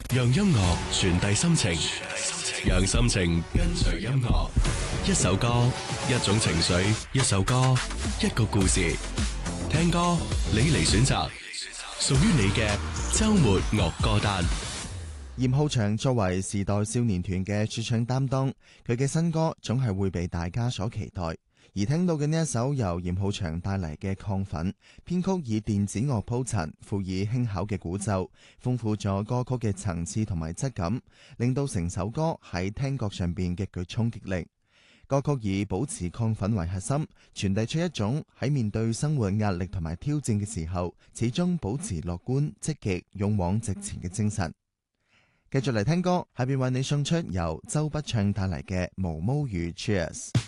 讓音樂傳遞心情，讓心情跟隨音樂。一首歌，一種情緒；一首歌，一個故事。聽歌，你嚟選擇，屬於你嘅周末樂歌單。 嚴浩翔作為時代少年團嘅主唱擔當，佢嘅新歌總係會被大家所期待。而聽到嘅呢一首由嚴浩翔帶嚟嘅《亢奮》，編曲以電子樂鋪陳，輔以輕巧嘅鼓奏，豐富咗歌曲嘅層次同埋質感，令到成首歌喺聽覺上邊極具衝擊力。歌曲以保持亢奮為核心，傳遞出一種喺面對生活壓力同埋挑戰嘅時候，始終保持樂觀、積極、勇往直前嘅精神。繼續嚟聽歌，下邊為你送出由周筆暢帶嚟嘅《毛毛雨 Cheers》。